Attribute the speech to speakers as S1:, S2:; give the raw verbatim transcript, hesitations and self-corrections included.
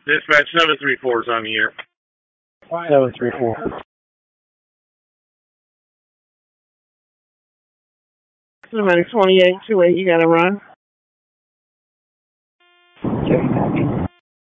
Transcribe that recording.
S1: Dispatch seven three four is on the air.
S2: seven three four.
S3: Cinematic twenty-eight two eight, you got to run.